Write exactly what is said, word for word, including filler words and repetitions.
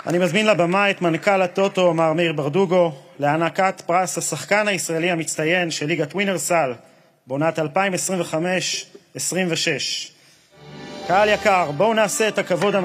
אני מזמין לבמה את מנכ"ל הטוטו, מר מאיר ברדוגו, להענקת פרס השחקן הישראלי המצטיין של ליגת ווינרסל, בעונת אלפיים עשרים וחמש עשרים ושש. קהל יקר, בואו נעשה את הכבוד